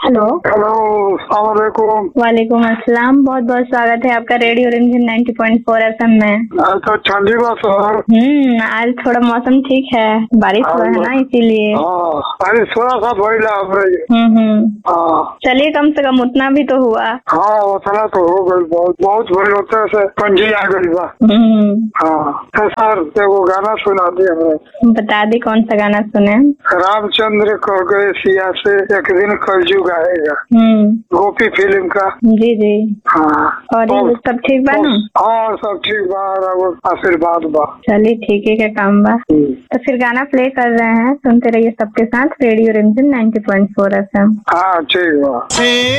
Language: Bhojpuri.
हेलो। हेलो, अस्सलाम वालेकुम। वालेकुम अस्सलाम। बहुत बहुत स्वागत है आपका रेडियो रिमझिम 90.4 FM में। तो ठंडी बा सर। आज थोड़ा मौसम ठीक है, बारिश हुआ है ना इसीलिए। हाँ, अरे थोड़ा सा भइला हमरे। हाँ चलिए, कम से कम उतना भी तो हुआ। हाँ, उतना तो हो गई, बहुत बहुत भइल होता है, पंजी आ गई बा। हाँ तो सर एगो गाना सुना दी हमें। बता दी कौन सा गाना सुने। रामचंद्र कह गए सिया से एक दिन कलयुग आएगा, गोपी फिल्म का। जी जी। हाँ और ये सब ठीक बा ना? हाँ सब ठीक बा, आशीर्वाद बा। चलिए ठीक है, क्या काम बा। तो फिर गाना प्ले कर रहे हैं, सुनते रहिए सबके साथ रेडियो रिमझिम 90.4 FM। हाँ ठीक बा।